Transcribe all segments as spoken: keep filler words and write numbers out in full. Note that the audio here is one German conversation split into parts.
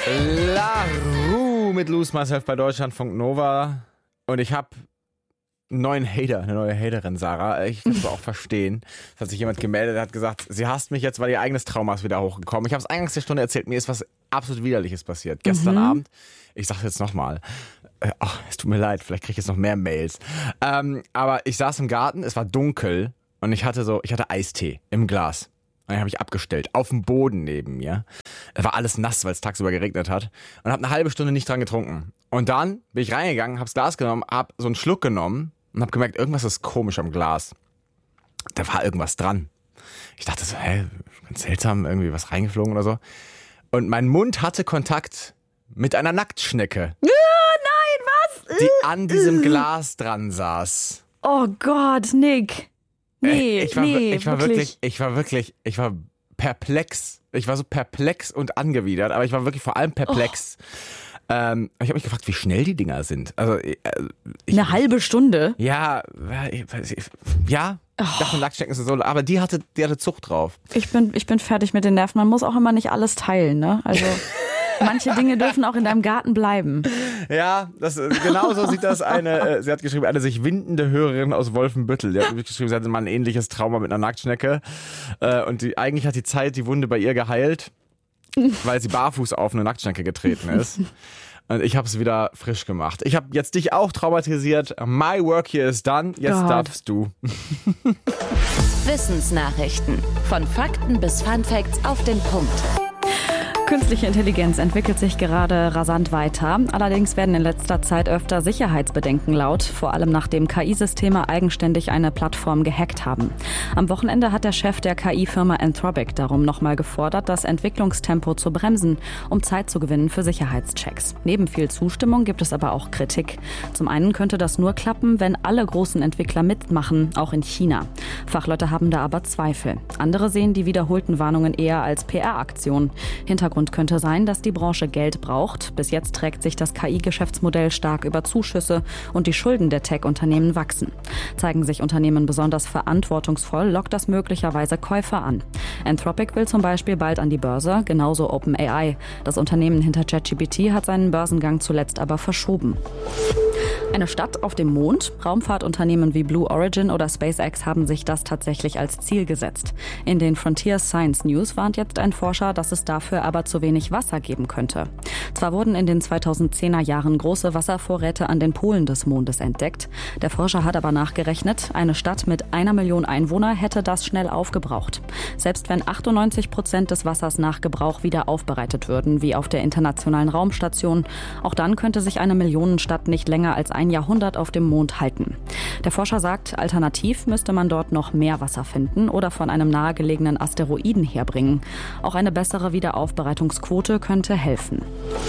La Rue mit Lose Myself bei Deutschlandfunk Nova. Und ich habe einen neuen Hater, eine neue Haterin, Sarah. Ich kann es auch verstehen. Es hat sich jemand gemeldet, der hat gesagt, sie hasst mich jetzt, weil ihr eigenes Trauma ist wieder hochgekommen. Ich habe es eingangs der Stunde erzählt, mir ist was absolut Widerliches passiert. Gestern Mhm. Abend, ich sage jetzt nochmal, äh, ach, es tut mir leid, vielleicht kriege ich jetzt noch mehr Mails. Ähm, aber ich saß im Garten, es war dunkel und ich hatte so, ich hatte Eistee im Glas. Und den habe ich abgestellt, auf dem Boden neben mir. Es war alles nass, weil es tagsüber geregnet hat. Und habe eine halbe Stunde nicht dran getrunken. Und dann bin ich reingegangen, habe das Glas genommen, habe so einen Schluck genommen und habe gemerkt, irgendwas ist komisch am Glas. Da war irgendwas dran. Ich dachte so, hä, ganz seltsam, irgendwie was reingeflogen oder so. Und mein Mund hatte Kontakt mit einer Nacktschnecke. Oh, nein, was? Die an diesem Glas dran saß. Oh Gott, Nick. Nee, ich war, nee, ich war wirklich. wirklich, ich war wirklich, ich war perplex. Ich war so perplex und angewidert, aber ich war wirklich vor allem perplex. Oh. Ähm, ich habe mich gefragt, wie schnell die Dinger sind. Also äh, ich, Eine halbe Stunde? Ja, ja. Oh. Ich dachte, Nacktschnecken sind so, aber die hatte, die hatte Zucht drauf. Ich bin, ich bin fertig mit den Nerven. Man muss auch immer nicht alles teilen, ne? Also manche Dinge dürfen auch in deinem Garten bleiben. Ja, das, genau so sieht das eine, sie hat geschrieben, eine sich windende Hörerin aus Wolfenbüttel. Die hat geschrieben, sie hatte mal ein ähnliches Trauma mit einer Nacktschnecke. Und die, eigentlich hat die Zeit die Wunde bei ihr geheilt, weil sie barfuß auf eine Nacktschnecke getreten ist. Und ich habe es wieder frisch gemacht. Ich habe jetzt dich auch traumatisiert. My work here is done. Jetzt God. darfst du. Wissensnachrichten. Von Fakten bis Funfacts auf den Punkt. Künstliche Intelligenz entwickelt sich gerade rasant weiter. Allerdings werden in letzter Zeit öfter Sicherheitsbedenken laut, vor allem nachdem K I-Systeme eigenständig eine Plattform gehackt haben. Am Wochenende hat der Chef der K I-Firma Anthropic darum nochmal gefordert, das Entwicklungstempo zu bremsen, um Zeit zu gewinnen für Sicherheitschecks. Neben viel Zustimmung gibt es aber auch Kritik. Zum einen könnte das nur klappen, wenn alle großen Entwickler mitmachen, auch in China. Fachleute haben da aber Zweifel. Andere sehen die wiederholten Warnungen eher als P R-Aktion. Hintergrund könnte sein, dass die Branche Geld braucht. Bis jetzt trägt sich das K I-Geschäftsmodell stark über Zuschüsse und die Schulden der Tech-Unternehmen wachsen. Zeigen sich Unternehmen besonders verantwortungsvoll, lockt das möglicherweise Käufer an. Anthropic will zum Beispiel bald an die Börse, genauso OpenAI. Das Unternehmen hinter ChatGPT hat seinen Börsengang zuletzt aber verschoben. Eine Stadt auf dem Mond? Raumfahrtunternehmen wie Blue Origin oder SpaceX haben sich das tatsächlich als Ziel gesetzt. In den Frontier Science News warnt jetzt ein Forscher, dass es dafür aber zu wenig Wasser geben könnte. Zwar wurden in den zweitausendzehner Jahren große Wasservorräte an den Polen des Mondes entdeckt. Der Forscher hat aber nachgerechnet, eine Stadt mit einer Million Einwohner hätte das schnell aufgebraucht. Selbst wenn achtundneunzig Prozent des Wassers nach Gebrauch wieder aufbereitet würden, wie auf der Internationalen Raumstation, auch dann könnte sich eine Millionenstadt nicht länger als ein Jahrhundert auf dem Mond halten. Der Forscher sagt, alternativ müsste man dort noch mehr Wasser finden oder von einem nahegelegenen Asteroiden herbringen. Auch eine bessere Wiederaufbereitungsquote könnte helfen.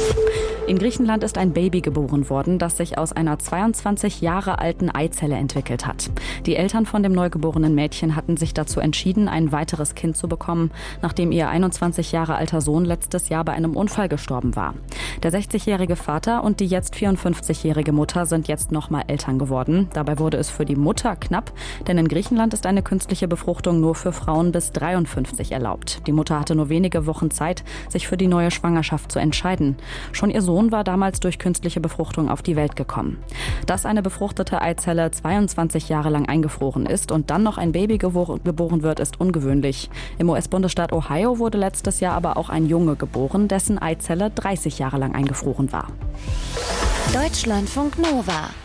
In Griechenland ist ein Baby geboren worden, das sich aus einer zweiundzwanzig Jahre alten Eizelle entwickelt hat. Die Eltern von dem neugeborenen Mädchen hatten sich dazu entschieden, ein weiteres Kind zu bekommen, nachdem ihr einundzwanzig Jahre alter Sohn letztes Jahr bei einem Unfall gestorben war. Der sechzigjährige Vater und die jetzt vierundfünfzigjährige Mutter sind jetzt nochmal Eltern geworden. Dabei wurde es für die Mutter knapp, denn in Griechenland ist eine künstliche Befruchtung nur für Frauen bis dreiundfünfzig erlaubt. Die Mutter hatte nur wenige Wochen Zeit, sich für die neue Schwangerschaft zu entscheiden. Schon ihr Sohn war damals durch künstliche Befruchtung auf die Welt gekommen. Dass eine befruchtete Eizelle zweiundzwanzig Jahre lang eingefroren ist und dann noch ein Baby geboren wird, ist ungewöhnlich. Im U S-Bundesstaat Ohio wurde letztes Jahr aber auch ein Junge geboren, dessen Eizelle dreißig Jahre lang eingefroren war. Deutschlandfunk Nova.